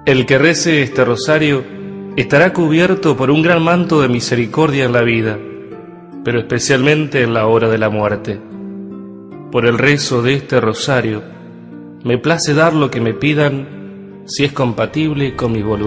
El que rece este rosario estará cubierto por un gran manto de misericordia en la vida, pero especialmente en la hora de la muerte. Por el rezo de este rosario, me place dar lo que me pidan, si es compatible con mi voluntad.